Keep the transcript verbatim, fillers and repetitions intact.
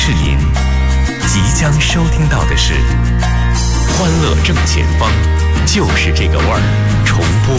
是您，即将收听到的是《欢乐正前方》，就是这个味儿，重播